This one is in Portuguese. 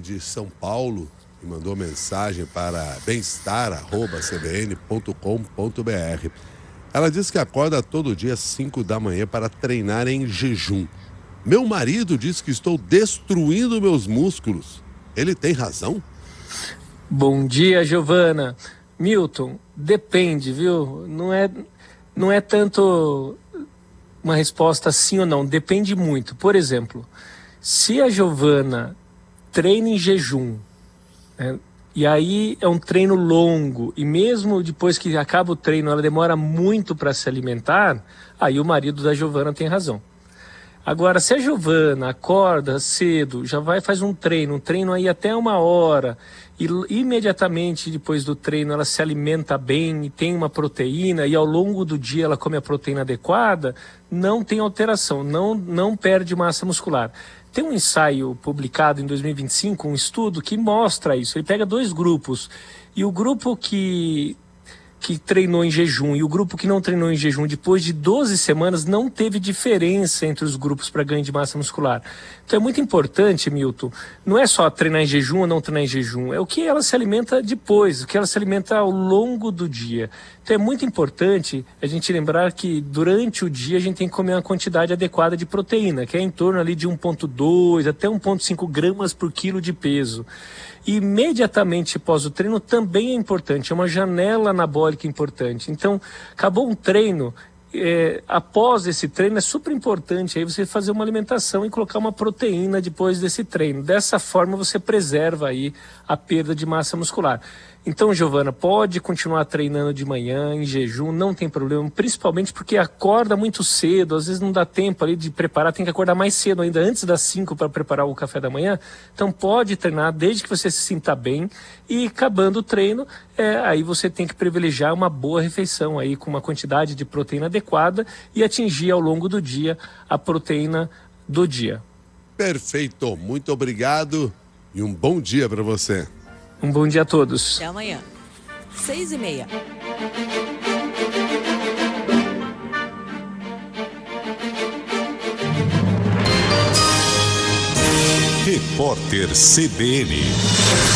de São Paulo e mandou mensagem para bemestar@cbn.com.br. Ela diz que acorda todo dia às 5 da manhã para treinar em jejum. Meu marido diz que estou destruindo meus músculos. Ele tem razão? Bom dia, Giovana. Milton, depende, viu? Não é tanto uma resposta sim ou não, depende muito. Por exemplo, se a Giovana treina em jejum, né, e aí é um treino longo, e mesmo depois que acaba o treino ela demora muito para se alimentar, aí o marido da Giovana tem razão. Agora, se a Giovana acorda cedo, já faz um treino aí até 1 hora, e imediatamente depois do treino ela se alimenta bem e tem uma proteína, e ao longo do dia ela come a proteína adequada, não tem alteração, não perde massa muscular. Tem um ensaio publicado em 2025, um estudo que mostra isso. Ele pega 2 grupos, e o grupo que treinou em jejum e o grupo que não treinou em jejum, depois de 12 semanas, não teve diferença entre os grupos para ganho de massa muscular. Então é muito importante, Milton, não é só treinar em jejum ou não treinar em jejum, é o que ela se alimenta depois, o que ela se alimenta ao longo do dia. Então é muito importante a gente lembrar que durante o dia a gente tem que comer uma quantidade adequada de proteína, que é em torno ali de 1,2 até 1,5 gramas por quilo de peso. E imediatamente após o treino também é importante, é uma janela anabólica importante. Então, acabou um treino, após esse treino é super importante aí você fazer uma alimentação e colocar uma proteína depois desse treino. Dessa forma você preserva aí a perda de massa muscular. Então, Giovana, pode continuar treinando de manhã, em jejum, não tem problema, principalmente porque acorda muito cedo, às vezes não dá tempo ali de preparar, tem que acordar mais cedo ainda, antes das 5 para preparar o café da manhã. Então pode treinar desde que você se sinta bem, e acabando o treino, aí você tem que privilegiar uma boa refeição aí com uma quantidade de proteína adequada e atingir ao longo do dia a proteína do dia. Perfeito, muito obrigado e um bom dia para você. Um bom dia a todos. Até amanhã, 6h30. Repórter CBN.